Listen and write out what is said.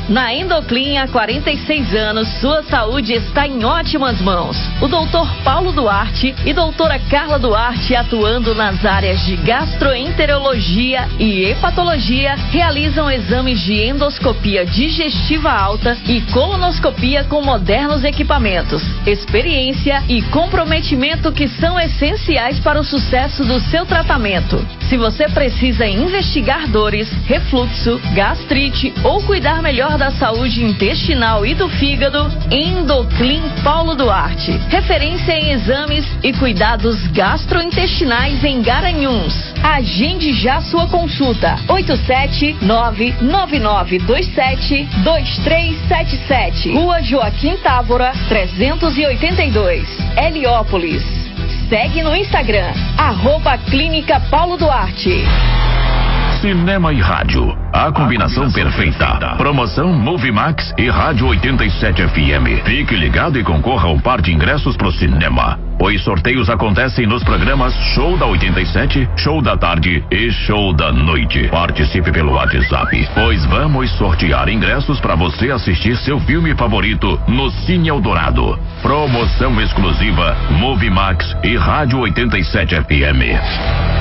Na Endoclin, há 46 anos, sua saúde está em ótimas mãos. O Dr. Paulo Duarte e doutora Carla Duarte, atuando nas áreas de gastroenterologia e hepatologia, realizam exames de endoscopia digestiva alta e colonoscopia com modernos equipamentos, experiência e comprometimento que são essenciais para o sucesso do seu tratamento. Se você precisa investigar dores, refluxo, gastrite ou cuidar melhor da saúde intestinal e do fígado, Endoclin Paulo Duarte. Referência em exames e cuidados gastrointestinais em Garanhuns. Agende já sua consulta. 87999272377. Rua Joaquim Távora, 382, Heliópolis. Segue no Instagram, @Clínica Paulo Duarte. Cinema e rádio, a combinação perfeita. Promoção Movimax e Rádio 87 FM. Fique ligado e concorra a um par de ingressos pro cinema. Os sorteios acontecem nos programas Show da 87, Show da Tarde e Show da Noite. Participe pelo WhatsApp, pois vamos sortear ingressos para você assistir seu filme favorito no Cine Eldorado. Promoção exclusiva Movimax e Rádio 87 FM.